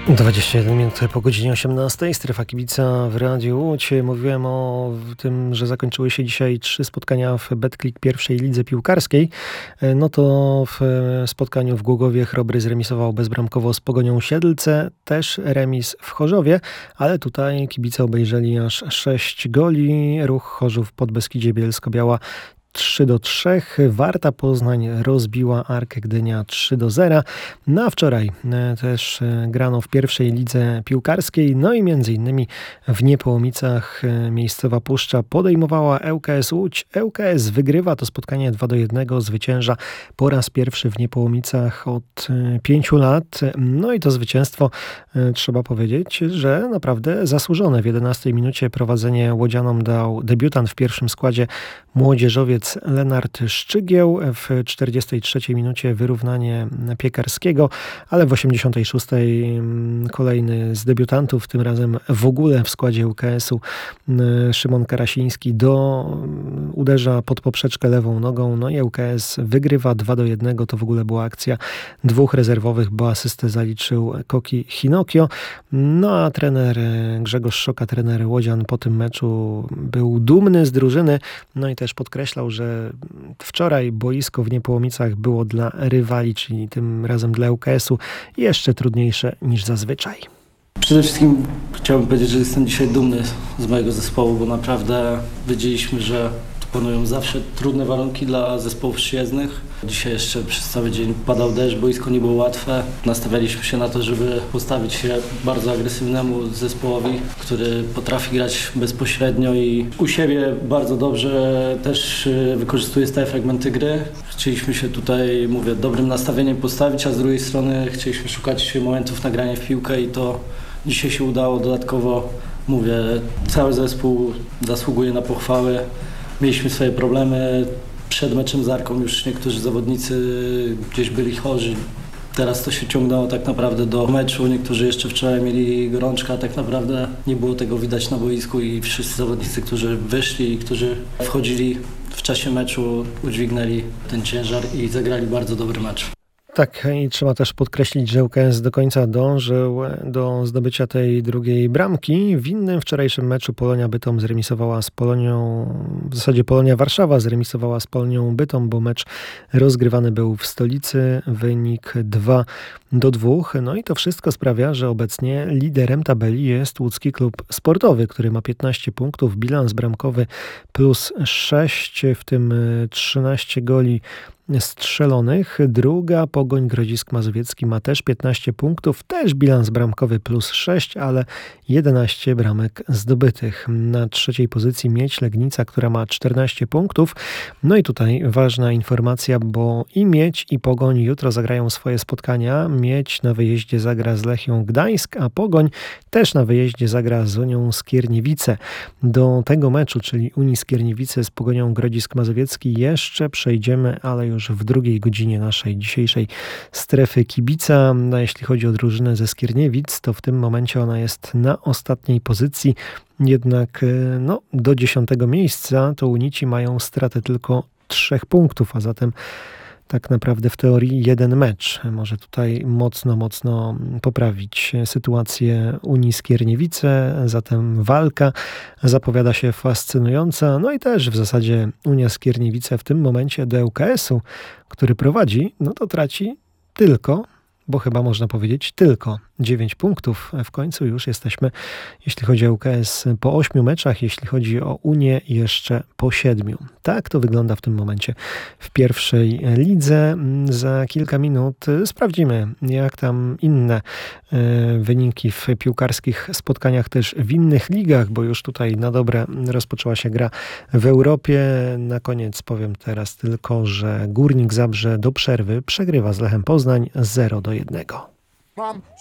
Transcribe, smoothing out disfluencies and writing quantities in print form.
21 minut po godzinie 18. Strefa kibica w Radiu Łódź. Mówiłem o tym, że zakończyły się dzisiaj 3 spotkania w Betclic pierwszej lidze piłkarskiej. No to w spotkaniu w Głogowie Chrobry zremisował bezbramkowo z Pogonią Siedlce. Też remis w Chorzowie, ale tutaj kibice obejrzeli aż 6 goli. Ruch Chorzów Podbeskidzie Bielsko-Biała 3-3. Warta Poznań rozbiła Arkę Gdynia 3-0. No a wczoraj też grano w pierwszej lidze piłkarskiej. No i między innymi w Niepołomicach miejscowa Puszcza podejmowała ŁKS Łódź. ŁKS wygrywa to spotkanie 2-1. Zwycięża po raz pierwszy w Niepołomicach od 5 lat. No i to zwycięstwo, trzeba powiedzieć, że naprawdę zasłużone. W 11 minucie prowadzenie łodzianom dał debiutant w pierwszym składzie młodzieżowiec Lenart Szczygieł, w 43 minucie wyrównanie Piekarskiego, ale w 86 kolejny z debiutantów, tym razem w ogóle w składzie UKS-u Szymon Karasiński uderza pod poprzeczkę lewą nogą, no i UKS wygrywa 2-1. To w ogóle była akcja 2 rezerwowych, bo asystę zaliczył Koki Hinokio. No a trener Grzegorz Szoka, trener łodzian, po tym meczu był dumny z drużyny, no i też podkreślał, że wczoraj boisko w Niepołomicach było dla rywali, czyli tym razem dla ŁKS-u, jeszcze trudniejsze niż zazwyczaj. Przede wszystkim chciałbym powiedzieć, że jestem dzisiaj dumny z mojego zespołu, bo naprawdę wiedzieliśmy, że panują zawsze trudne warunki dla zespołów przyjezdnych. Dzisiaj jeszcze przez cały dzień padał deszcz, boisko nie było łatwe. Nastawialiśmy się na to, żeby postawić się bardzo agresywnemu zespołowi, który potrafi grać bezpośrednio i u siebie bardzo dobrze też wykorzystuje stałe fragmenty gry. Chcieliśmy się tutaj, dobrym nastawieniem postawić, a z drugiej strony chcieliśmy szukać momentów nagrania w piłkę i to dzisiaj się udało. Dodatkowo, cały zespół zasługuje na pochwały. Mieliśmy swoje problemy przed meczem z Arką, już niektórzy zawodnicy gdzieś byli chorzy. Teraz to się ciągnęło tak naprawdę do meczu. Niektórzy jeszcze wczoraj mieli gorączkę, a tak naprawdę nie było tego widać na boisku i wszyscy zawodnicy, którzy wyszli i którzy wchodzili w czasie meczu, udźwignęli ten ciężar i zagrali bardzo dobry mecz. Tak, i trzeba też podkreślić, że ŁKS do końca dążył do zdobycia tej drugiej bramki. W innym wczorajszym meczu Polonia Bytom zremisowała z Polonią, w zasadzie Polonia Warszawa zremisowała z Polonią Bytom, bo mecz rozgrywany był w stolicy, wynik 2-2. No i to wszystko sprawia, że obecnie liderem tabeli jest Łódzki Klub Sportowy, który ma 15 punktów, bilans bramkowy plus 6, w tym 13 goli strzelonych. Druga Pogoń Grodzisk Mazowiecki ma też 15 punktów, też bilans bramkowy plus 6, ale 11 bramek zdobytych. Na trzeciej pozycji Miedź Legnica, która ma 14 punktów. No i tutaj ważna informacja, bo i Miedź, i Pogoń jutro zagrają swoje spotkania. Miedź na wyjeździe zagra z Lechią Gdańsk, a Pogoń też na wyjeździe zagra z Unią Skierniewice. Do tego meczu, czyli Unii Skierniewice z Pogonią Grodzisk Mazowiecki, jeszcze przejdziemy, ale już w drugiej godzinie naszej dzisiejszej strefy kibica. No, jeśli chodzi o drużynę ze Skierniewic, to w tym momencie ona jest na ostatniej pozycji. Jednak do 10 miejsca to Unici mają stratę tylko 3 punktów, a zatem tak naprawdę w teorii jeden mecz może tutaj mocno poprawić sytuację Unii Skierniewice. Zatem walka zapowiada się fascynująca. No i też w zasadzie Unia Skierniewice w tym momencie do ŁKS-u, który prowadzi, to traci tylko, bo chyba można powiedzieć tylko 9 punktów. W końcu już jesteśmy, jeśli chodzi o ŁKS, po 8 meczach, jeśli chodzi o Unię jeszcze po 7. Tak to wygląda w tym momencie w pierwszej lidze. Za kilka minut sprawdzimy, jak tam inne wyniki w piłkarskich spotkaniach też w innych ligach, bo już tutaj na dobre rozpoczęła się gra w Europie. Na koniec powiem teraz tylko, że Górnik Zabrze do przerwy przegrywa z Lechem Poznań 0-1.